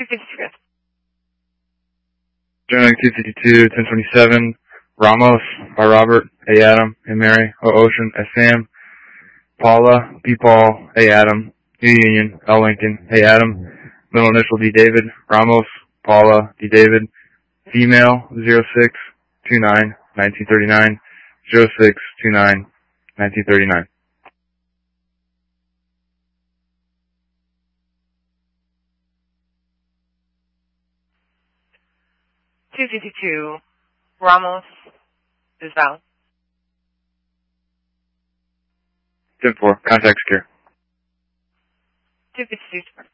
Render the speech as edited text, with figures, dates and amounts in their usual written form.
252. Joining 252, 1027, Ramos, by Robert, A. Adam, A. Mary, O. Ocean, S. Sam, Paula, B. Paul, A. Adam, U. Union, L. Lincoln, A. Adam, middle initial D. David, Ramos, Paula, D. David, female, 0629, 1939, 0629, 1939. $252, Ramos, is valid. 10-4, contact secure. 252.